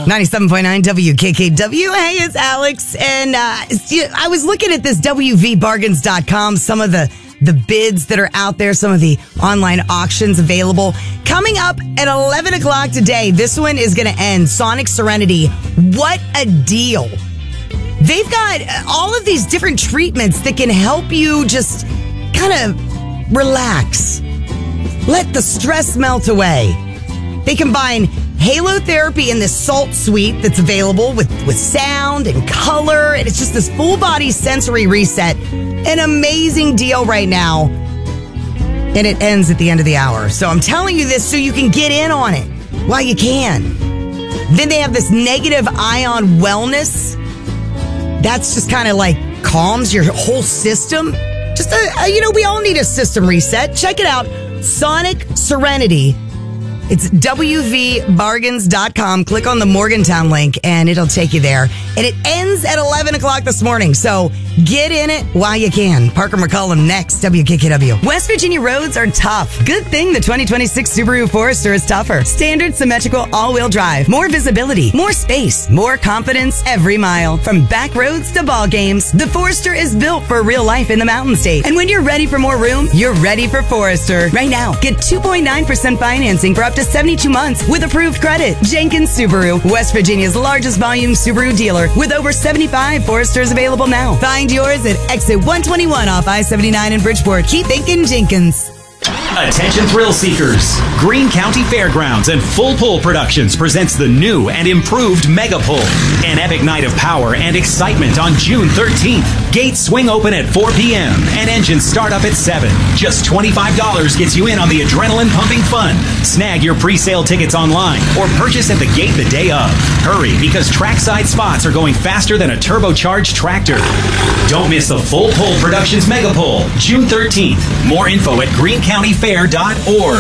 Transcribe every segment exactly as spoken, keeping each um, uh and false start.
ninety-seven point nine W K K W. Hey, it's Alex. And uh, I was looking at this W V bargains dot com, some of the, the bids that are out there, some of the online auctions available. Coming up at eleven o'clock today, this one is going to end. Sonic Serenity. What a deal. They've got all of these different treatments that can help you just kind of relax. Let the stress melt away. They combine halotherapy in this salt suite that's available with, with sound and color. And it's just this full body sensory reset. An amazing deal right now. And it ends at the end of the hour. So I'm telling you this so you can get in on it while you can. Then they have this negative ion wellness. That's just kind of like calms your whole system. Just, a, a, you know, we all need a system reset. Check it out. Sonic Serenity. It's W V bargains dot com. Click on the Morgantown link and it'll take you there. And it ends at eleven o'clock this morning. So get in it while you can. Parker McCollum next, W K K W. West Virginia roads are tough. Good thing the twenty twenty-six Subaru Forester is tougher. Standard symmetrical all-wheel drive. More visibility. More space. More confidence every mile. From back roads to ball games, the Forester is built for real life in the Mountain State. And when you're ready for more room, you're ready for Forester. Right now, get two point nine percent financing for up to seventy-two months with approved credit. Jenkins Subaru, West Virginia's largest volume Subaru dealer with over seventy-five Foresters available now. Find yours at exit one twenty-one off I seventy-nine in Bridgeport. Keep thinking Jenkins. Attention thrill seekers. Greene County Fairgrounds and Full Pull Productions presents the new and improved Mega Pull. An epic night of power and excitement on June thirteenth. Gates swing open at four p.m. and engines start up at seven. Just twenty-five dollars gets you in on the adrenaline-pumping fun. Snag your pre-sale tickets online or purchase at the gate the day of. Hurry, because trackside spots are going faster than a turbocharged tractor. Don't miss the Full Pull Productions Mega Pull, June thirteenth. More info at green county fair dot org.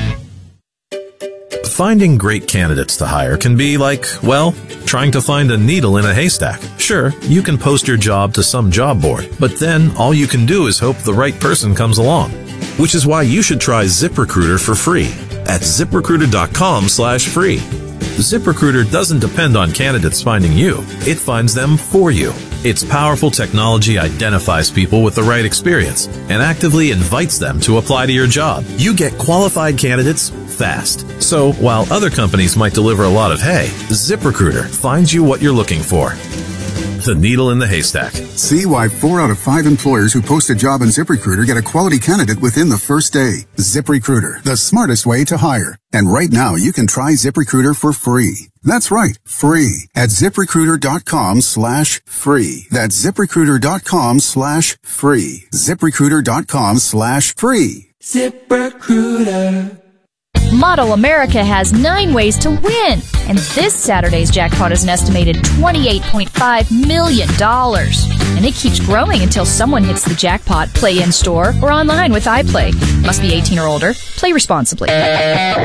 Finding great candidates to hire can be like, well, trying to find a needle in a haystack. Sure, you can post your job to some job board, but then all you can do is hope the right person comes along. Which is why you should try ZipRecruiter for free at zip recruiter dot com slash free. ZipRecruiter doesn't depend on candidates finding you. It finds them for you. Its powerful technology identifies people with the right experience and actively invites them to apply to your job. You get qualified candidates fast. So while other companies might deliver a lot of hay, ZipRecruiter finds you what you're looking for. The needle in the haystack. See why four out of five employers who post a job on ZipRecruiter get a quality candidate within the first day. ZipRecruiter, the smartest way to hire. And right now, you can try ZipRecruiter for free. That's right, free at zip recruiter dot com slash free. That's zip recruiter dot com slash free. zip recruiter dot com slash free. ZipRecruiter. Model America has nine ways to win, and this Saturday's jackpot is an estimated twenty-eight point five million dollars. And it keeps growing until someone hits the jackpot. Play in-store or online with iPlay. Must be eighteen or older. Play responsibly.